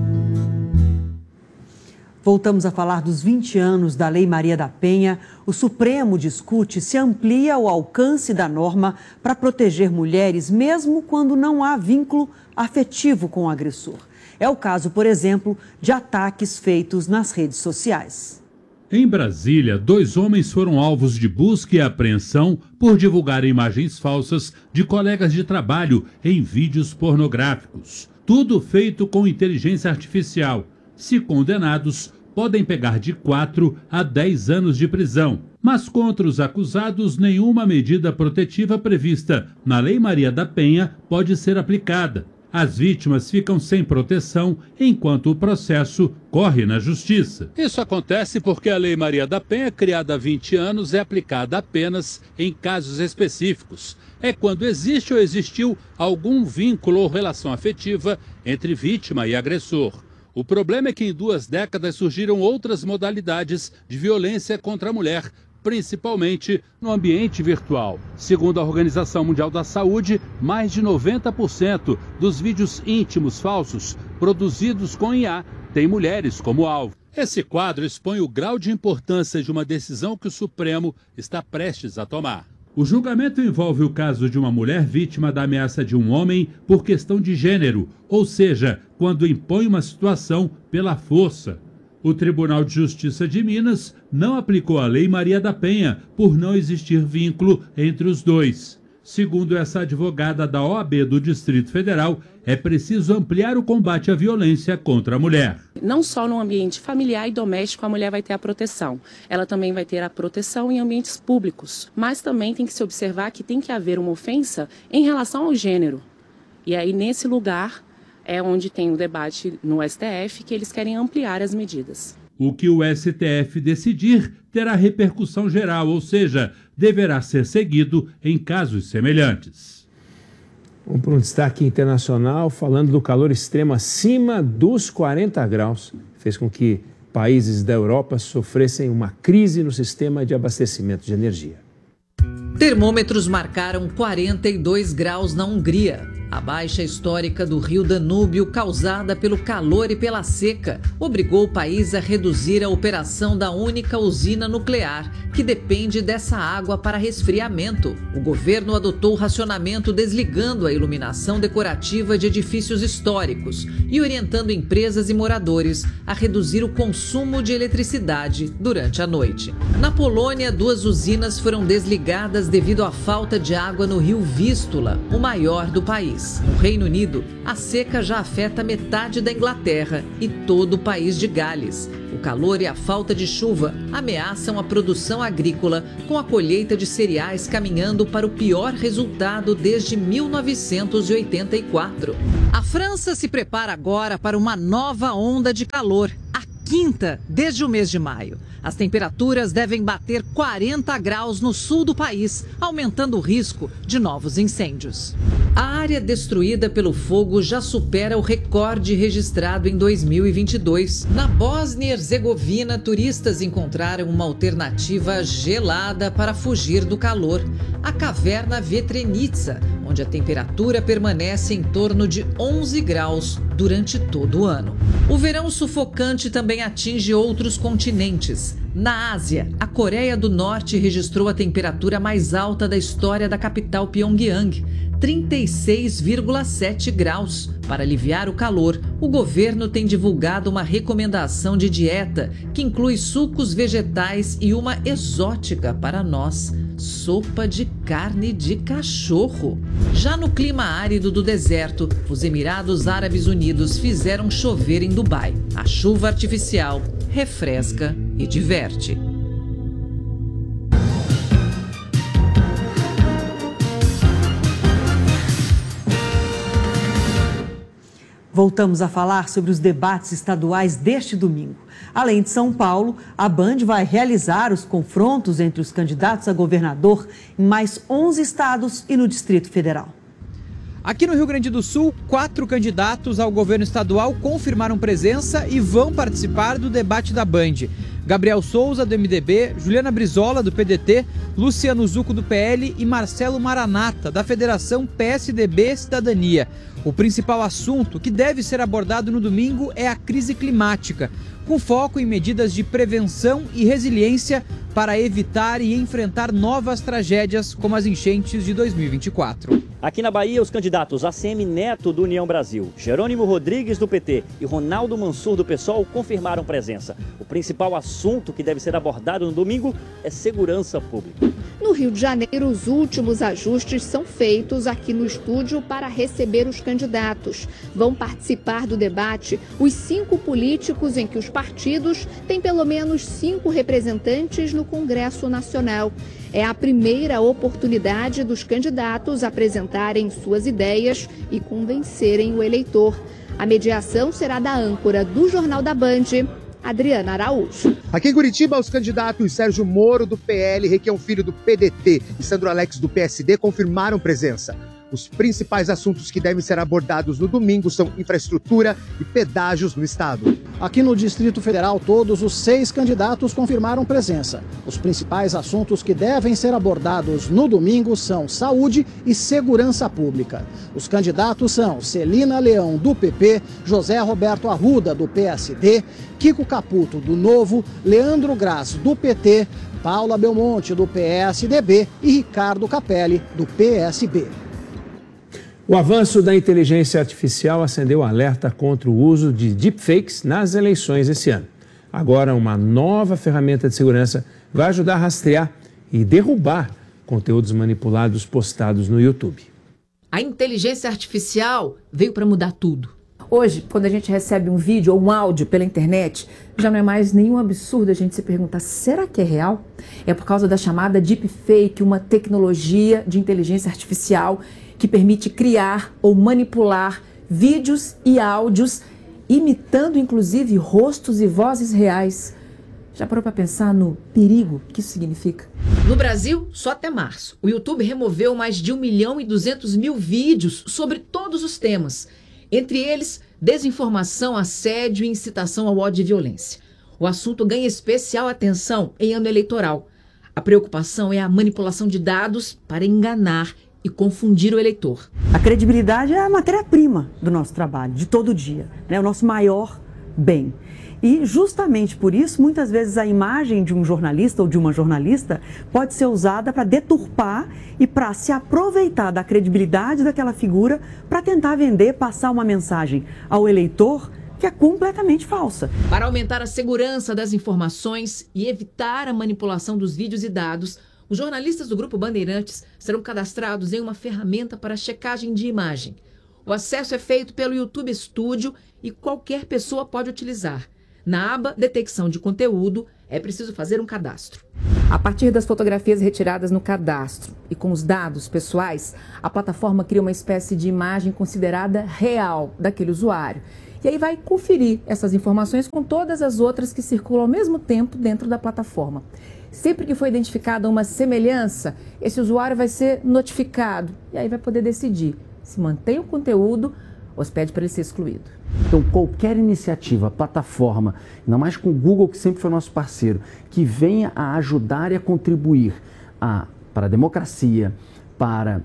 Voltamos a falar dos 20 anos da Lei Maria da Penha. O Supremo discute se amplia o alcance da norma para proteger mulheres, mesmo quando não há vínculo afetivo com o agressor. É o caso, por exemplo, de ataques feitos nas redes sociais. Em Brasília, 2 homens foram alvos de busca e apreensão por divulgar imagens falsas de colegas de trabalho em vídeos pornográficos. Tudo feito com inteligência artificial. Se condenados, podem pegar de 4 a 10 anos de prisão. Mas contra os acusados, nenhuma medida protetiva prevista na Lei Maria da Penha pode ser aplicada. As vítimas ficam sem proteção enquanto o processo corre na justiça. Isso acontece porque a Lei Maria da Penha, criada há 20 anos, é aplicada apenas em casos específicos. É quando existe ou existiu algum vínculo ou relação afetiva entre vítima e agressor. O problema é que em 2 décadas surgiram outras modalidades de violência contra a mulher, principalmente no ambiente virtual. Segundo a Organização Mundial da Saúde, mais de 90% dos vídeos íntimos falsos produzidos com IA têm mulheres como alvo. Esse quadro expõe o grau de importância de uma decisão que o Supremo está prestes a tomar. O julgamento envolve o caso de uma mulher vítima da ameaça de um homem por questão de gênero, ou seja, quando impõe uma situação pela força. O Tribunal de Justiça de Minas não aplicou a Lei Maria da Penha por não existir vínculo entre os dois. Segundo essa advogada da OAB do Distrito Federal, é preciso ampliar o combate à violência contra a mulher. Não só no ambiente familiar e doméstico a mulher vai ter a proteção. Ela também vai ter a proteção em ambientes públicos. Mas também tem que se observar que tem que haver uma ofensa em relação ao gênero. E aí, nesse lugar, é onde tem o debate no STF que eles querem ampliar as medidas. O que o STF decidir terá repercussão geral, ou seja, deverá ser seguido em casos semelhantes. Vamos para um destaque internacional, falando do calor extremo acima dos 40 graus. Fez com que países da Europa sofressem uma crise no sistema de abastecimento de energia. Termômetros marcaram 42 graus na Hungria. A baixa histórica do rio Danúbio, causada pelo calor e pela seca, obrigou o país a reduzir a operação da única usina nuclear, que depende dessa água para resfriamento. O governo adotou o racionamento desligando a iluminação decorativa de edifícios históricos e orientando empresas e moradores a reduzir o consumo de eletricidade durante a noite. Na Polônia, 2 usinas foram desligadas devido à falta de água no rio Vístula, o maior do país. No Reino Unido, a seca já afeta metade da Inglaterra e todo o país de Gales. O calor e a falta de chuva ameaçam a produção agrícola, com a colheita de cereais caminhando para o pior resultado desde 1984. A França se prepara agora para uma nova onda de calor, a 5ª desde o mês de maio. As temperaturas devem bater 40 graus no sul do país, aumentando o risco de novos incêndios. A área destruída pelo fogo já supera o recorde registrado em 2022. Na Bósnia e Herzegovina, turistas encontraram uma alternativa gelada para fugir do calor: a caverna Vetrenica, onde a temperatura permanece em torno de 11 graus durante todo o ano. O verão sufocante também atinge outros continentes. Na Ásia, a Coreia do Norte registrou a temperatura mais alta da história da capital Pyongyang, 36,7 graus. Para aliviar o calor, o governo tem divulgado uma recomendação de dieta que inclui sucos vegetais e uma exótica para nós: sopa de carne de cachorro. Já no clima árido do deserto, os Emirados Árabes Unidos fizeram chover em Dubai. A chuva artificial refresca e diverte. Voltamos a falar sobre os debates estaduais deste domingo. Além de São Paulo, a Band vai realizar os confrontos entre os candidatos a governador em mais 11 estados e no Distrito Federal. Aqui no Rio Grande do Sul, 4 candidatos ao governo estadual confirmaram presença e vão participar do debate da Band. Gabriel Souza, do MDB, Juliana Brizola, do PDT, Luciano Zucco, do PL e Marcelo Maranata, da Federação PSDB Cidadania. O principal assunto que deve ser abordado no domingo é a crise climática, com foco em medidas de prevenção e resiliência para evitar e enfrentar novas tragédias como as enchentes de 2024. Aqui na Bahia, os candidatos ACM Neto, do União Brasil, Jerônimo Rodrigues, do PT e Ronaldo Mansur, do PSOL, confirmaram presença. O principal assunto que deve ser abordado no domingo é segurança pública. No Rio de Janeiro, os últimos ajustes são feitos aqui no estúdio para receber os candidatos. Vão participar do debate os 5 políticos em que os partidos têm pelo menos 5 representantes no Congresso Nacional. É a primeira oportunidade dos candidatos apresentarem suas ideias e convencerem o eleitor. A mediação será da âncora do Jornal da Band, Adriana Araújo. Aqui em Curitiba, os candidatos Sérgio Moro, do PL, Requião Filho, do PDT e Sandro Alex, do PSD, confirmaram presença. Os principais assuntos que devem ser abordados no domingo são infraestrutura e pedágios no estado. Aqui no Distrito Federal, todos os 6 candidatos confirmaram presença. Os principais assuntos que devem ser abordados no domingo são saúde e segurança pública. Os candidatos são Celina Leão, do PP, José Roberto Arruda, do PSD, Kiko Caputo, do Novo, Leandro Graz, do PT, Paula Belmonte, do PSDB e Ricardo Capelli, do PSB. O avanço da inteligência artificial acendeu alerta contra o uso de deepfakes nas eleições esse ano. Agora, uma nova ferramenta de segurança vai ajudar a rastrear e derrubar conteúdos manipulados postados no YouTube. A inteligência artificial veio para mudar tudo. Hoje, quando a gente recebe um vídeo ou um áudio pela internet, já não é mais nenhum absurdo a gente se perguntar: será que é real? É por causa da chamada deepfake, uma tecnologia de inteligência artificial que permite criar ou manipular vídeos e áudios, imitando inclusive rostos e vozes reais. Já parou para pensar no perigo que isso significa? No Brasil, só até março, o YouTube removeu mais de 1.200.000 vídeos sobre todos os temas. Entre eles, desinformação, assédio e incitação ao ódio e violência. O assunto ganha especial atenção em ano eleitoral. A preocupação é a manipulação de dados para enganar e confundir o eleitor. A credibilidade é a matéria-prima do nosso trabalho, de todo dia, né? O nosso maior bem. E justamente por isso, muitas vezes a imagem de um jornalista ou de uma jornalista pode ser usada para deturpar e para se aproveitar da credibilidade daquela figura para tentar vender, passar uma mensagem ao eleitor que é completamente falsa. Para aumentar a segurança das informações e evitar a manipulação dos vídeos e dados, os jornalistas do Grupo Bandeirantes serão cadastrados em uma ferramenta para checagem de imagem. O acesso é feito pelo YouTube Studio e qualquer pessoa pode utilizar. Na aba Detecção de Conteúdo, é preciso fazer um cadastro. A partir das fotografias retiradas no cadastro e com os dados pessoais, a plataforma cria uma espécie de imagem considerada real daquele usuário. E aí vai conferir essas informações com todas as outras que circulam ao mesmo tempo dentro da plataforma. Sempre que for identificada uma semelhança, esse usuário vai ser notificado e aí vai poder decidir se mantém o conteúdo ou se pede para ele ser excluído. Então, qualquer iniciativa, plataforma, ainda mais com o Google, que sempre foi nosso parceiro, que venha a ajudar e a contribuir para a democracia, para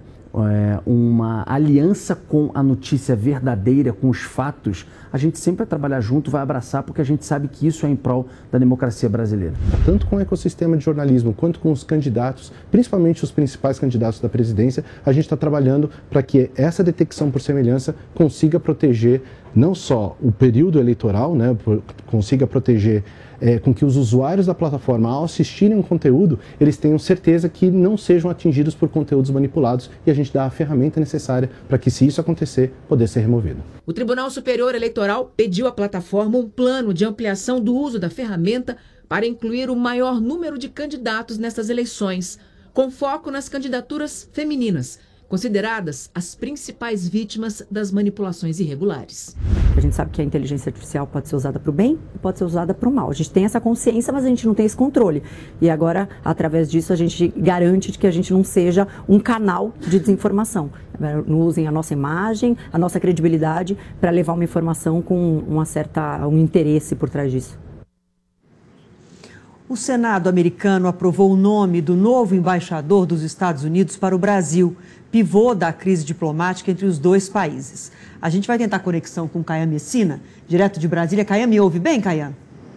uma aliança com a notícia verdadeira, com os fatos, a gente sempre vai trabalhar junto, vai abraçar, porque a gente sabe que isso é em prol da democracia brasileira. Tanto com o ecossistema de jornalismo, quanto com os candidatos, principalmente os principais candidatos da presidência, a gente está trabalhando para que essa detecção por semelhança consiga proteger não só o período eleitoral, né, consiga proteger com que os usuários da plataforma, ao assistirem um conteúdo, eles tenham certeza que não sejam atingidos por conteúdos manipulados e a gente dá a ferramenta necessária para que, se isso acontecer, poder ser removido. O Tribunal Superior Eleitoral pediu à plataforma um plano de ampliação do uso da ferramenta para incluir o maior número de candidatos nessas eleições, com foco nas candidaturas femininas, consideradas as principais vítimas das manipulações irregulares. A gente sabe que a inteligência artificial pode ser usada para o bem e pode ser usada para o mal. A gente tem essa consciência, mas a gente não tem esse controle. E agora, através disso, a gente garante que a gente não seja um canal de desinformação. Não usem a nossa imagem, a nossa credibilidade para levar uma informação com um interesse por trás disso. O Senado americano aprovou o nome do novo embaixador dos Estados Unidos para o Brasil, pivô da crise diplomática entre os dois países. A gente vai tentar conexão com Caian Messina, direto de Brasília. Caian, me ouve bem, Caian?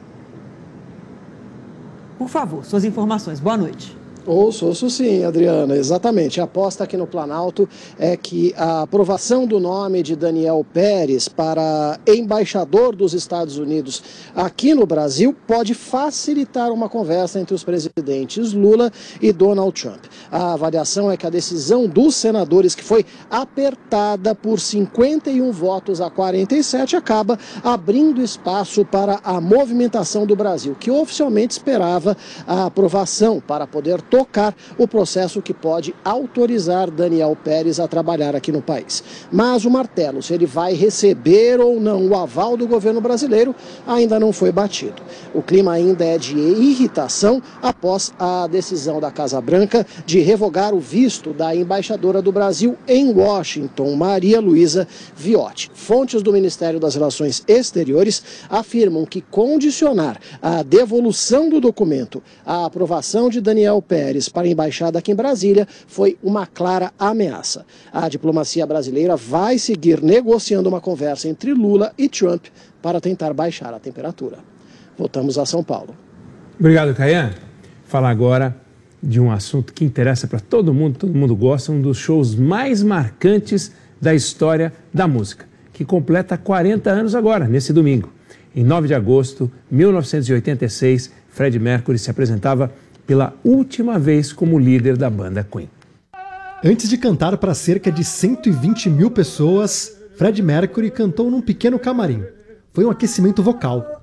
Por favor, suas informações. Boa noite. Ouço sim, Adriana, exatamente. A aposta aqui no Planalto é que a aprovação do nome de Daniel Pérez para embaixador dos Estados Unidos aqui no Brasil pode facilitar uma conversa entre os presidentes Lula e Donald Trump. A avaliação é que a decisão dos senadores, que foi apertada por 51 votos a 47, acaba abrindo espaço para a movimentação do Brasil, que oficialmente esperava a aprovação para poder tocar o processo que pode autorizar Daniel Pérez a trabalhar aqui no país. Mas o martelo, se ele vai receber ou não o aval do governo brasileiro, ainda não foi batido. O clima ainda é de irritação após a decisão da Casa Branca de revogar o visto da embaixadora do Brasil em Washington, Maria Luísa Viotti. Fontes do Ministério das Relações Exteriores afirmam que condicionar a devolução do documento à aprovação de Daniel Pérez para a embaixada aqui em Brasília foi uma clara ameaça. A diplomacia brasileira vai seguir negociando uma conversa entre Lula e Trump para tentar baixar a temperatura. Voltamos a São Paulo. Obrigado, Caian. Falar agora de um assunto que interessa para todo mundo gosta, um dos shows mais marcantes da história da música, que completa 40 anos agora, nesse domingo. Em 9 de agosto de 1986, Freddie Mercury se apresentava pela última vez como líder da banda Queen. Antes de cantar para cerca de 120 mil pessoas, Freddie Mercury cantou num pequeno camarim. Foi um aquecimento vocal.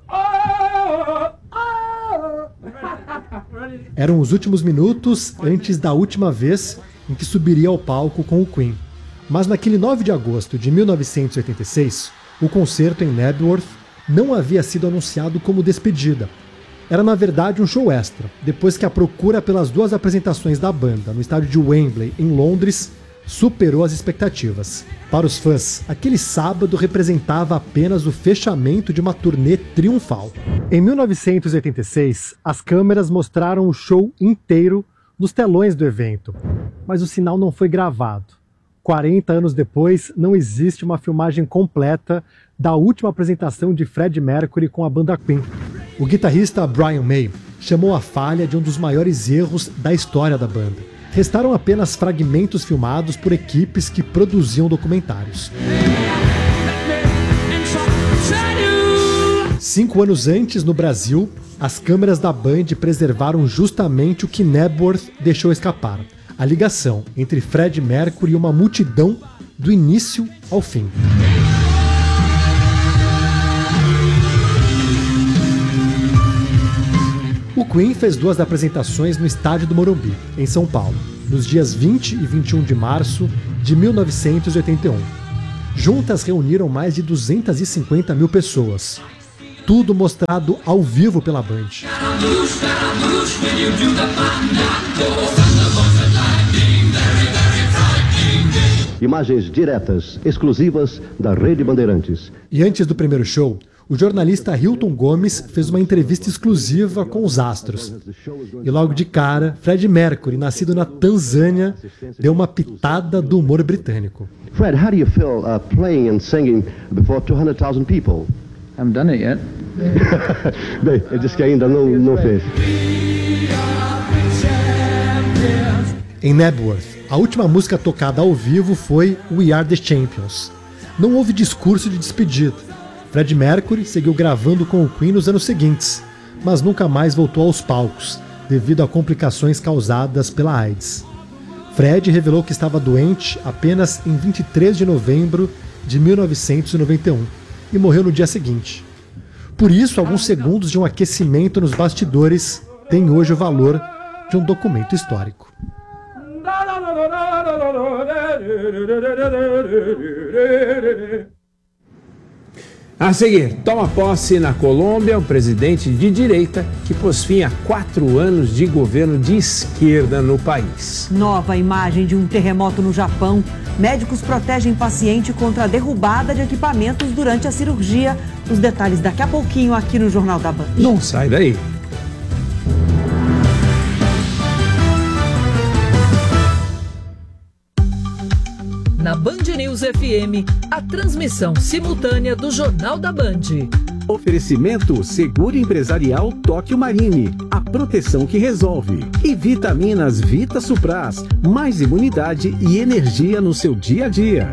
Eram os últimos minutos antes da última vez em que subiria ao palco com o Queen. Mas naquele 9 de agosto de 1986, o concerto em Knebworth não havia sido anunciado como despedida. Era na verdade um show extra, depois que a procura pelas duas apresentações da banda no estádio de Wembley, em Londres, superou as expectativas. Para os fãs, aquele sábado representava apenas o fechamento de uma turnê triunfal. Em 1986, as câmeras mostraram o show inteiro nos telões do evento, mas o sinal não foi gravado. 40 anos depois, não existe uma filmagem completa da última apresentação de Freddie Mercury com a banda Queen. O guitarrista Brian May chamou a falha de um dos maiores erros da história da banda. Restaram apenas fragmentos filmados por equipes que produziam documentários. 5 anos antes, no Brasil, as câmeras da Band preservaram justamente o que Knebworth deixou escapar: a ligação entre Freddie Mercury e uma multidão do início ao fim. O Queen fez 2 apresentações no estádio do Morumbi, em São Paulo, nos dias 20 e 21 de março de 1981. Juntas reuniram mais de 250 mil pessoas. Tudo mostrado ao vivo pela Band. Imagens diretas, exclusivas da Rede Bandeirantes. E antes do primeiro show, o jornalista Hilton Gomes fez uma entrevista exclusiva com os astros. E logo de cara, Freddie Mercury, nascido na Tanzânia, deu uma pitada do humor britânico. Fred, how do you feel playing and singing before 200,000 people? I haven't done it yet. Bem, ele disse que ainda não fez. Em Knebworth, a última música tocada ao vivo foi We Are The Champions. Não houve discurso de despedida. Freddie Mercury seguiu gravando com o Queen nos anos seguintes, mas nunca mais voltou aos palcos, devido a complicações causadas pela AIDS. Fred revelou que estava doente apenas em 23 de novembro de 1991 e morreu no dia seguinte. Por isso, alguns segundos de um aquecimento nos bastidores têm hoje o valor de um documento histórico. A seguir, toma posse na Colômbia um presidente de direita que pôs fim a 4 anos de governo de esquerda no país. Nova imagem de um terremoto no Japão. Médicos protegem paciente contra a derrubada de equipamentos durante a cirurgia. Os detalhes daqui a pouquinho aqui no Jornal da Band. Não sai daí. Na Band News FM, a transmissão simultânea do Jornal da Band. Oferecimento Seguro Empresarial Tóquio Marine, a proteção que resolve. E vitaminas Vita Supras, mais imunidade e energia no seu dia a dia.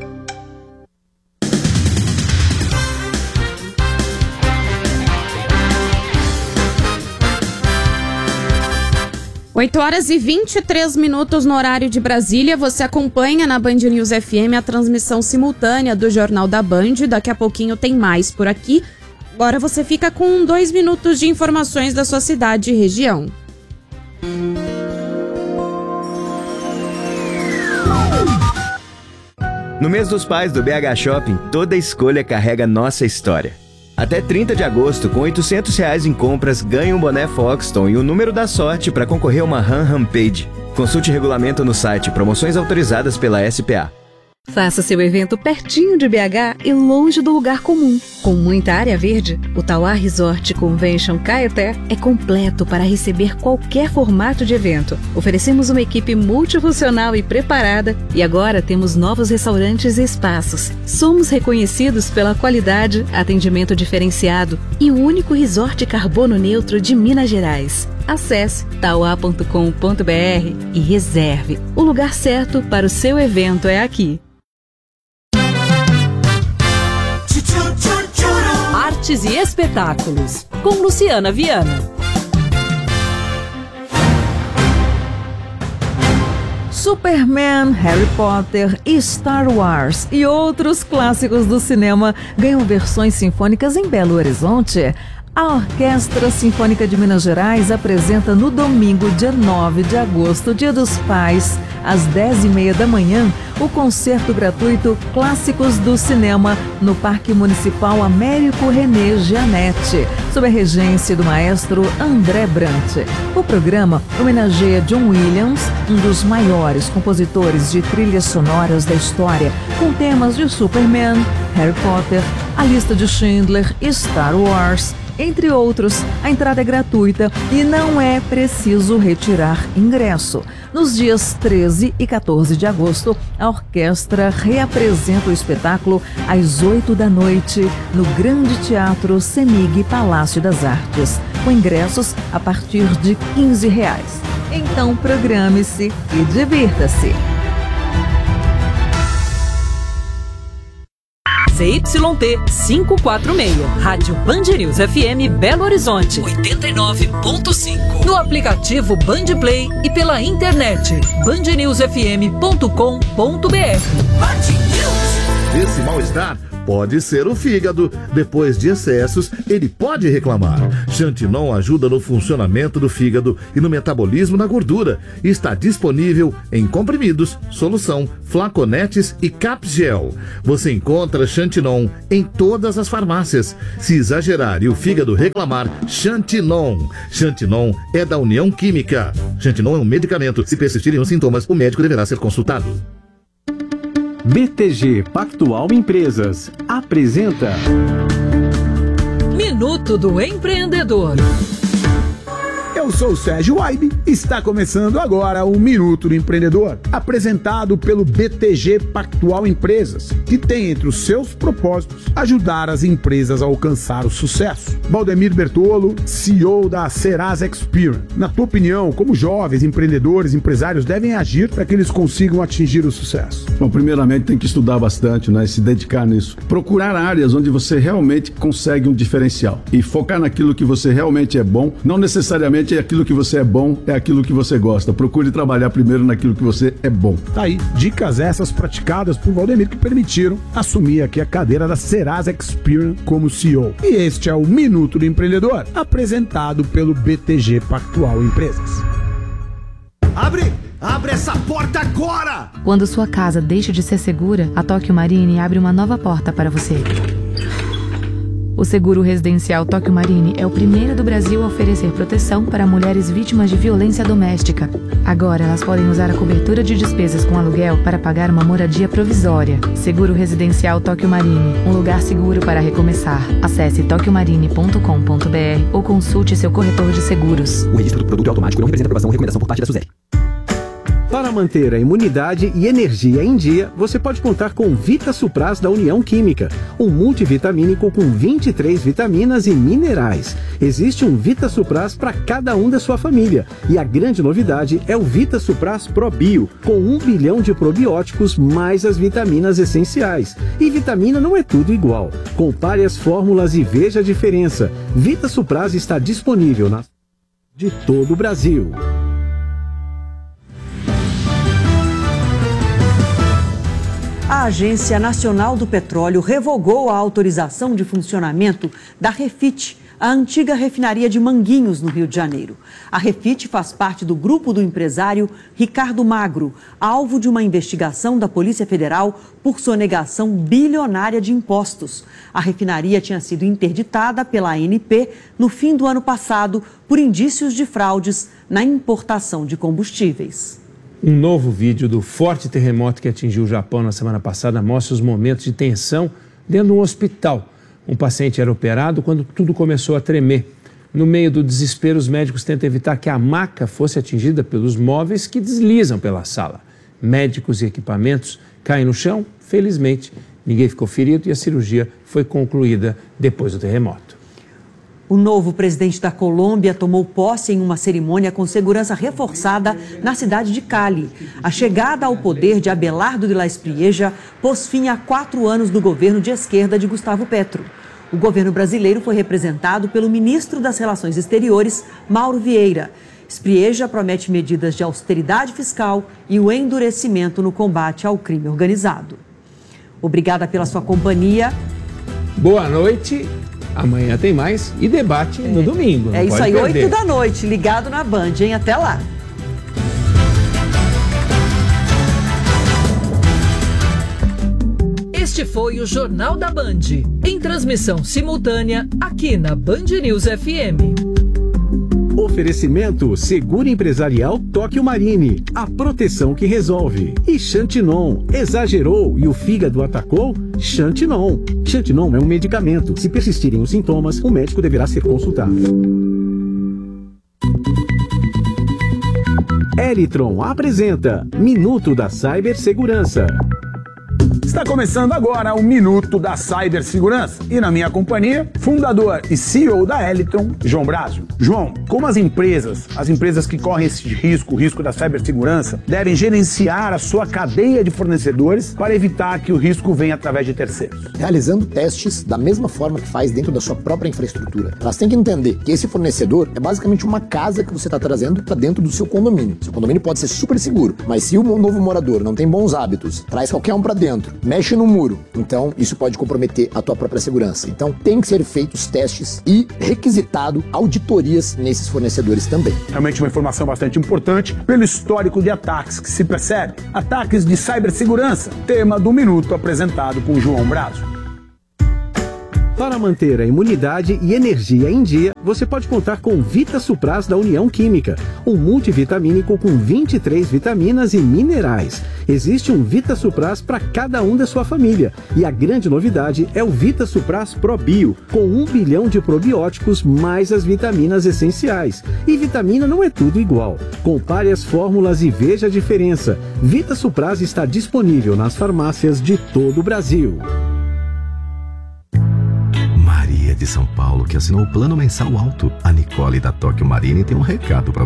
Oito horas e 23 minutos no horário de Brasília. Você acompanha na Band News FM a transmissão simultânea do Jornal da Band. Daqui a pouquinho tem mais por aqui. Agora você fica com 2 minutos de informações da sua cidade e região. No mês dos pais do BH Shopping, toda escolha carrega nossa história. Até 30 de agosto, com R$800 em compras, ganhe um boné Foxton e o número da sorte para concorrer a uma RAM Page. Consulte o regulamento no site Promoções autorizadas pela SPA. Faça seu evento pertinho de BH e longe do lugar comum. Com muita área verde, o Tauá Resort Convention Caeté é completo para receber qualquer formato de evento. Oferecemos uma equipe multifuncional e preparada e agora temos novos restaurantes e espaços. Somos reconhecidos pela qualidade, atendimento diferenciado e o único resort carbono neutro de Minas Gerais. Acesse tauá.com.br e reserve. O lugar certo para o seu evento é aqui. Artes e espetáculos, com Luciana Viana. Superman, Harry Potter, Star Wars e outros clássicos do cinema ganham versões sinfônicas em Belo Horizonte. A Orquestra Sinfônica de Minas Gerais apresenta no domingo, dia 9 de agosto, Dia dos Pais, às 10h30 da manhã, o concerto gratuito Clássicos do Cinema no Parque Municipal Américo René Gianetti, sob a regência do maestro André Brant. O programa homenageia John Williams, um dos maiores compositores de trilhas sonoras da história, com temas de Superman, Harry Potter, A Lista de Schindler, Star Wars entre outros. A entrada é gratuita e não é preciso retirar ingresso. Nos dias 13 e 14 de agosto, a orquestra reapresenta o espetáculo às 8 da noite no Grande Teatro Semig Palácio das Artes, com ingressos a partir de R$15. Então programe-se e divirta-se. ZYT 546, Rádio Band News FM Belo Horizonte, 89.5. No aplicativo Band Play e pela internet, bandnewsfm.com.br. Esse mal-estar pode ser o fígado. Depois de excessos, ele pode reclamar. Xantinon ajuda no funcionamento do fígado e no metabolismo da gordura. Está disponível em comprimidos, solução, flaconetes e capgel. Você encontra Xantinon em todas as farmácias. Se exagerar e o fígado reclamar, Xantinon. Xantinon é da União Química. Xantinon é um medicamento. Se persistirem os sintomas, o médico deverá ser consultado. BTG Pactual Empresas apresenta Minuto do Empreendedor. Eu sou o Sérgio Waibe e está começando agora o Minuto do Empreendedor, apresentado pelo BTG Pactual Empresas, que tem entre os seus propósitos ajudar as empresas a alcançar o sucesso. Valdemir Bertolo, CEO da Serasa Experian. Na tua opinião, como jovens empreendedores, empresários devem agir para que eles consigam atingir o sucesso? Bom, primeiramente tem que estudar bastante, né? Se dedicar nisso. Procurar áreas onde você realmente consegue um diferencial e focar naquilo que você realmente é bom, não necessariamente aquilo que você é bom, é aquilo que você gosta. Procure trabalhar primeiro naquilo que você é bom. Tá aí, dicas essas praticadas por Valdemir que permitiram assumir aqui a cadeira da Serasa Experian como CEO. E este é o Minuto do Empreendedor, apresentado pelo BTG Pactual Empresas. Abre essa porta agora! Quando sua casa deixa de ser segura, a Tóquio Marine abre uma nova porta para você. O seguro residencial Tóquio Marine é o primeiro do Brasil a oferecer proteção para mulheres vítimas de violência doméstica. Agora elas podem usar a cobertura de despesas com aluguel para pagar uma moradia provisória. Seguro residencial Tóquio Marine, um lugar seguro para recomeçar. Acesse tokyomarine.com.br ou consulte seu corretor de seguros. O registro do produto é automático, não representa aprovação ou recomendação por parte da SUSEP. Para manter a imunidade e energia em dia, você pode contar com Vita Supras da União Química, um multivitamínico com 23 vitaminas e minerais. Existe um Vita Supras para cada um da sua família. E a grande novidade é o Vita Supras Pro Bio, com 1 bilhão de probióticos mais as vitaminas essenciais. E vitamina não é tudo igual. Compare as fórmulas e veja a diferença. Vita Supras está disponível de todo o Brasil. A Agência Nacional do Petróleo revogou a autorização de funcionamento da Refit, a antiga refinaria de Manguinhos, no Rio de Janeiro. A Refit faz parte do grupo do empresário Ricardo Magro, alvo de uma investigação da Polícia Federal por sonegação bilionária de impostos. A refinaria tinha sido interditada pela ANP no fim do ano passado por indícios de fraudes na importação de combustíveis. Um novo vídeo do forte terremoto que atingiu o Japão na semana passada mostra os momentos de tensão dentro de um hospital. Um paciente era operado quando tudo começou a tremer. No meio do desespero, os médicos tentam evitar que a maca fosse atingida pelos móveis que deslizam pela sala. Médicos e equipamentos caem no chão. Felizmente, ninguém ficou ferido e a cirurgia foi concluída depois do terremoto. O novo presidente da Colômbia tomou posse em uma cerimônia com segurança reforçada na cidade de Cali. A chegada ao poder de Abelardo de la Espriella pôs fim a 4 anos do governo de esquerda de Gustavo Petro. O governo brasileiro foi representado pelo ministro das Relações Exteriores, Mauro Vieira. Espriella promete medidas de austeridade fiscal e o endurecimento no combate ao crime organizado. Obrigada pela sua companhia. Boa noite. Amanhã tem mais e debate no domingo. É isso aí, 8 da noite, ligado na Band, hein? Até lá. Este foi o Jornal da Band, em transmissão simultânea aqui na Band News FM. Oferecimento Seguro Empresarial Tóquio Marine, a proteção que resolve. E Xantinon, exagerou e o fígado atacou? Xantinon. Xantinon é um medicamento. Se persistirem os sintomas, o médico deverá ser consultado. Elitron apresenta Minuto da Cibersegurança. Está começando agora o Minuto da Cibersegurança e na minha companhia, fundador e CEO da Elitron, João Brazo. João, como as empresas que correm esse risco, o risco da cibersegurança, devem gerenciar a sua cadeia de fornecedores para evitar que o risco venha através de terceiros? Realizando testes da mesma forma que faz dentro da sua própria infraestrutura. Elas têm que entender que esse fornecedor é basicamente uma casa que você está trazendo para dentro do seu condomínio. Seu condomínio pode ser super seguro, mas se o novo morador não tem bons hábitos, traz qualquer um para dentro, mexe no muro, então isso pode comprometer a tua própria segurança. Então tem que ser feitos testes e requisitado auditorias nesses fornecedores também. Realmente uma informação bastante importante pelo histórico de ataques que se percebe. Ataques de cibersegurança, tema do Minuto apresentado por João Brazo. Para manter a imunidade e energia em dia, você pode contar com Vita Supras da União Química, um multivitamínico com 23 vitaminas e minerais. Existe um Vita Supras para cada um da sua família. E a grande novidade é o Vita Supras Pro Bio, com 1 bilhão de probióticos mais as vitaminas essenciais. E vitamina não é tudo igual. Compare as fórmulas e veja a diferença. Vita Supras está disponível nas farmácias de todo o Brasil. De São Paulo, que assinou o plano mensal alto. A Nicole da Tóquio Marine tem um recado para